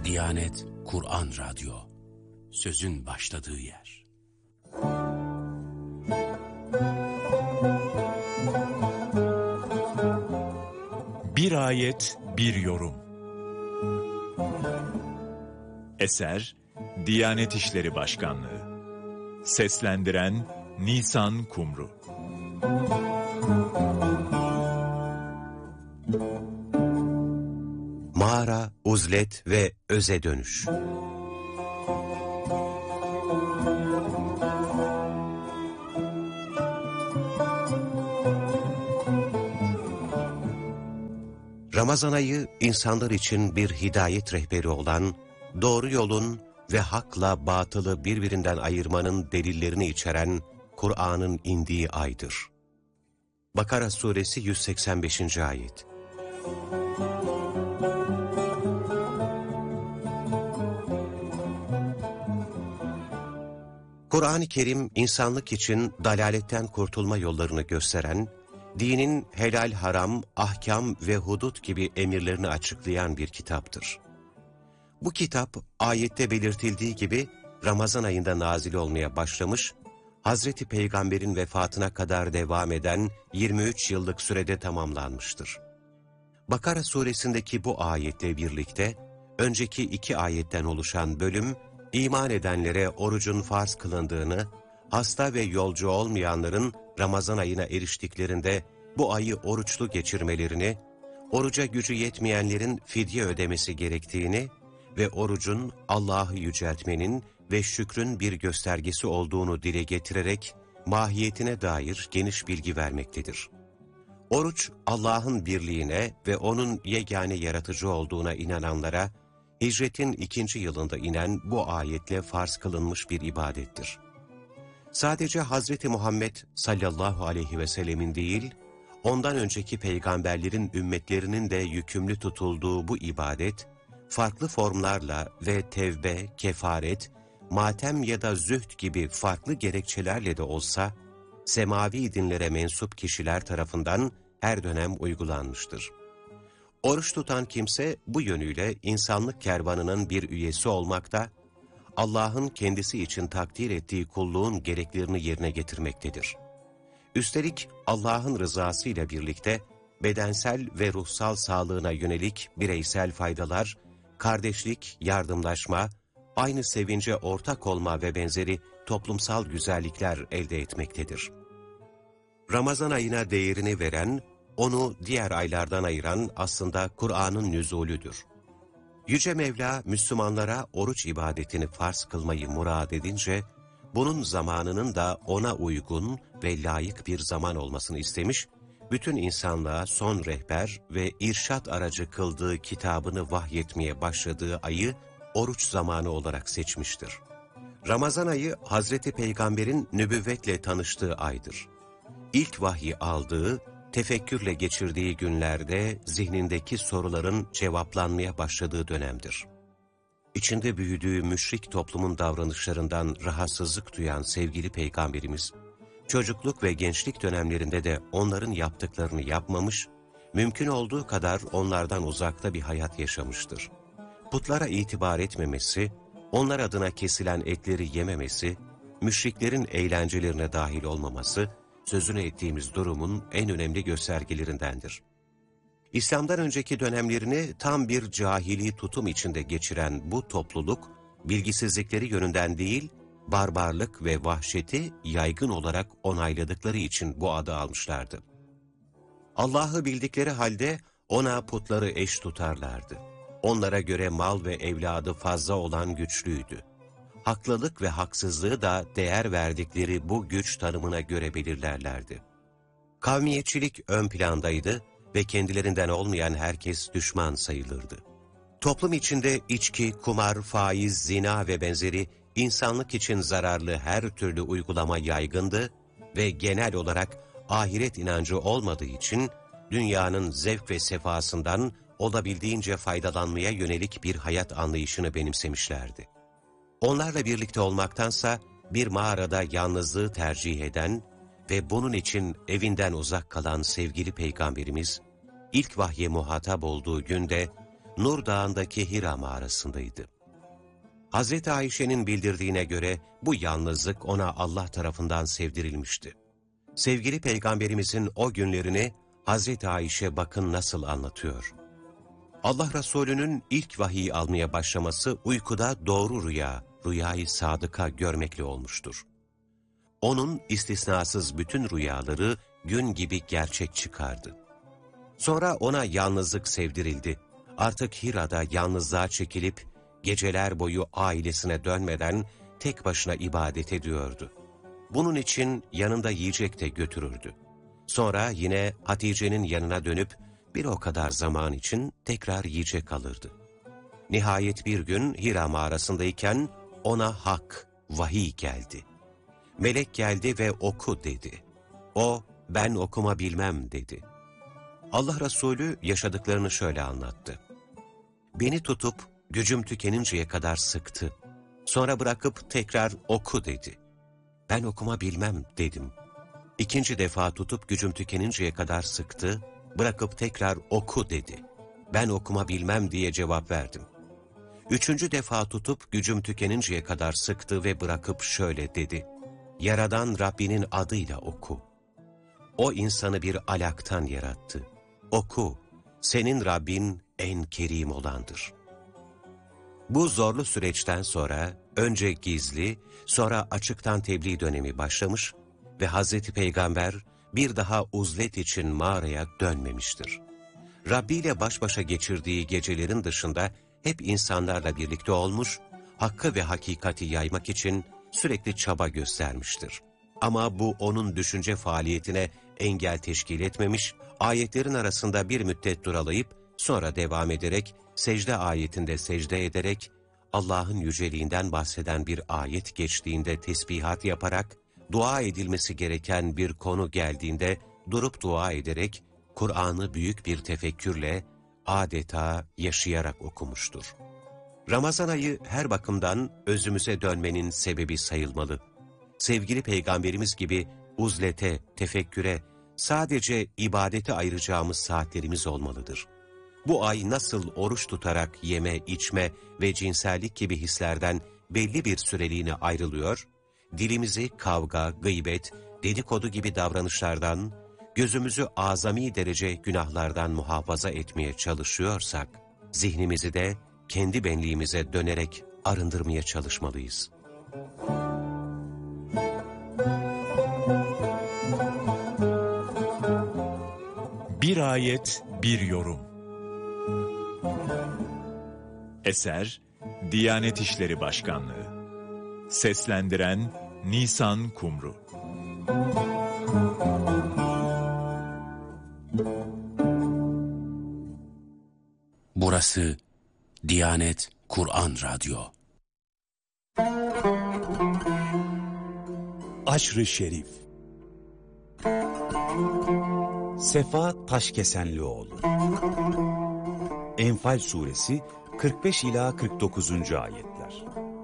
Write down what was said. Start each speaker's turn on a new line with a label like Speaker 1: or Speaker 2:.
Speaker 1: Diyanet Kur'an Radyo, sözün başladığı yer.
Speaker 2: Bir ayet, bir yorum. Eser, Diyanet İşleri Başkanlığı. Seslendiren Nisan Kumru.
Speaker 3: Mağara, uzlet ve öze dönüş. Ramazan ayı insanlar için bir hidayet rehberi olan, doğru yolun ve hakla batılı birbirinden ayırmanın delillerini içeren Kur'an'ın indiği aydır. Bakara suresi 185. ayet. Kur'an-ı Kerim insanlık için dalaletten kurtulma yollarını gösteren, dinin helal haram, ahkam ve hudut gibi emirlerini açıklayan bir kitaptır. Bu kitap ayette belirtildiği gibi Ramazan ayında nazil olmaya başlamış, Hazreti Peygamber'in vefatına kadar devam eden 23 yıllık sürede tamamlanmıştır. Bakara suresindeki bu ayetle birlikte önceki iki ayetten oluşan bölüm, İman edenlere orucun farz kılındığını, hasta ve yolcu olmayanların Ramazan ayına eriştiklerinde bu ayı oruçlu geçirmelerini, oruca gücü yetmeyenlerin fidye ödemesi gerektiğini ve orucun Allah'ı yüceltmenin ve şükrün bir göstergesi olduğunu dile getirerek mahiyetine dair geniş bilgi vermektedir. Oruç, Allah'ın birliğine ve O'nun yegane yaratıcı olduğuna inananlara, Hicretin 2. yılında inen bu ayetle farz kılınmış bir ibadettir. Sadece Hazreti Muhammed sallallahu aleyhi ve sellemin değil, ondan önceki peygamberlerin ümmetlerinin de yükümlü tutulduğu bu ibadet, farklı formlarla ve tevbe, kefaret, matem ya da zühd gibi farklı gerekçelerle de olsa, semavi dinlere mensup kişiler tarafından her dönem uygulanmıştır. Oruç tutan kimse bu yönüyle insanlık kervanının bir üyesi olmakta, Allah'ın kendisi için takdir ettiği kulluğun gereklerini yerine getirmektedir. Üstelik Allah'ın rızasıyla birlikte bedensel ve ruhsal sağlığına yönelik bireysel faydalar, kardeşlik, yardımlaşma, aynı sevince ortak olma ve benzeri toplumsal güzellikler elde etmektedir. Ramazan ayına değerini veren, onu diğer aylardan ayıran aslında Kur'an'ın nüzulüdür. Yüce Mevla, Müslümanlara oruç ibadetini farz kılmayı murad edince, bunun zamanının da ona uygun ve layık bir zaman olmasını istemiş, bütün insanlığa son rehber ve irşat aracı kıldığı kitabını vahyetmeye başladığı ayı oruç zamanı olarak seçmiştir. Ramazan ayı, Hazreti Peygamber'in nübüvvetle tanıştığı aydır. İlk vahyi aldığı, tefekkürle geçirdiği günlerde zihnindeki soruların cevaplanmaya başladığı dönemdir. İçinde büyüdüğü müşrik toplumun davranışlarından rahatsızlık duyan sevgili Peygamberimiz, çocukluk ve gençlik dönemlerinde de onların yaptıklarını yapmamış, mümkün olduğu kadar onlardan uzakta bir hayat yaşamıştır. Putlara itibar etmemesi, onlar adına kesilen etleri yememesi, müşriklerin eğlencelerine dahil olmaması, sözünü ettiğimiz durumun en önemli göstergelerindendir. İslam'dan önceki dönemlerini tam bir cahili tutum içinde geçiren bu topluluk, bilgisizlikleri yönünden değil, barbarlık ve vahşeti yaygın olarak onayladıkları için bu adı almışlardı. Allah'ı bildikleri halde ona putları eş tutarlardı. Onlara göre mal ve evladı fazla olan güçlüydü. Haklılık ve haksızlığı da değer verdikleri bu güç tanımına göre belirlerlerdi. Kavmiyetçilik ön plandaydı ve kendilerinden olmayan herkes düşman sayılırdı. Toplum içinde içki, kumar, faiz, zina ve benzeri insanlık için zararlı her türlü uygulama yaygındı ve genel olarak ahiret inancı olmadığı için dünyanın zevk ve sefasından olabildiğince faydalanmaya yönelik bir hayat anlayışını benimsemişlerdi. Onlarla birlikte olmaktansa bir mağarada yalnızlığı tercih eden ve bunun için evinden uzak kalan sevgili Peygamberimiz, ilk vahye muhatap olduğu günde Nur Dağı'ndaki Hira mağarasındaydı. Hazreti Ayşe'nin bildirdiğine göre bu yalnızlık ona Allah tarafından sevdirilmişti. Sevgili Peygamberimizin o günlerini Hazreti Ayşe bakın nasıl anlatıyor. Allah Resulü'nün ilk vahiy almaya başlaması uykuda doğru rüyayı sadıka görmekle olmuştur. Onun istisnasız bütün rüyaları gün gibi gerçek çıkardı. Sonra ona yalnızlık sevdirildi. Artık Hira'da yalnızlığa çekilip geceler boyu ailesine dönmeden tek başına ibadet ediyordu. Bunun için yanında yiyecek de götürürdü. Sonra yine Hatice'nin yanına dönüp bir o kadar zaman için tekrar yiyecek alırdı. Nihayet bir gün Hira mağarasındayken ona hak, vahiy geldi. Melek geldi ve oku dedi. O, ben okuma bilmem dedi. Allah Resulü yaşadıklarını şöyle anlattı. Beni tutup gücüm tükeninceye kadar sıktı. Sonra bırakıp tekrar oku dedi. Ben okuma bilmem dedim. İkinci defa tutup gücüm tükeninceye kadar sıktı, bırakıp tekrar oku dedi. Ben okuma bilmem diye cevap verdim. Üçüncü defa tutup gücüm tükeninceye kadar sıktı ve bırakıp şöyle dedi. Yaradan Rabbinin adıyla oku. O insanı bir alaktan yarattı. Oku, senin Rabbin en kerim olandır. Bu zorlu süreçten sonra önce gizli, sonra açıktan tebliğ dönemi başlamış ve Hazreti Peygamber bir daha uzlet için mağaraya dönmemiştir. Rabbi ile baş başa geçirdiği gecelerin dışında hep insanlarla birlikte olmuş, hakkı ve hakikati yaymak için sürekli çaba göstermiştir. Ama bu onun düşünce faaliyetine engel teşkil etmemiş, ayetlerin arasında bir müddet duralayıp sonra devam ederek, secde ayetinde secde ederek, Allah'ın yüceliğinden bahseden bir ayet geçtiğinde tesbihat yaparak, dua edilmesi gereken bir konu geldiğinde durup dua ederek, Kur'an'ı büyük bir tefekkürle, adeta yaşayarak okumuştur. Ramazan ayı her bakımdan özümüze dönmenin sebebi sayılmalı. Sevgili Peygamberimiz gibi uzlete, tefekküre, sadece ibadete ayıracağımız saatlerimiz olmalıdır. Bu ay nasıl oruç tutarak yeme, içme ve cinsellik gibi hislerden belli bir süreliğine ayrılıyor, dilimizi kavga, gıybet, dedikodu gibi davranışlardan, gözümüzü azami derece günahlardan muhafaza etmeye çalışıyorsak, zihnimizi de kendi benliğimize dönerek arındırmaya çalışmalıyız.
Speaker 2: Bir ayet, bir yorum. Eser, Diyanet İşleri Başkanlığı. Seslendiren Nisan Kumru.
Speaker 1: Burası Diyanet Kur'an Radyo.
Speaker 4: Aşr-ı Şerif. Sefa Taşkesenlioğlu. Enfal Suresi 45 ila 49. ayetler.